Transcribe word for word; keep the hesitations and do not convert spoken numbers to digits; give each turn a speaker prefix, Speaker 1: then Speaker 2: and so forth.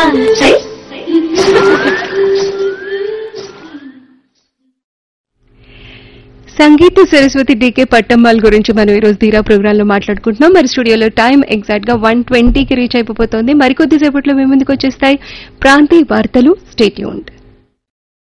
Speaker 1: సంగీత Saraswati DK Pattammal గురించి మనం ఈ రోజు ధీరా ప్రోగ్రామ్ లో మాట్లాడుకుంటున్నాం. మరి స్టూడియోలో టైం ఎగ్జాక్ట్ గా వన్ ట్వంటీకి రీచ్ అయిపోతుంది. మరికొద్దిసేపట్లో మీ ముందుకు వచ్చేస్తాయి ప్రాంతీయ వార్తలు. Stay tuned.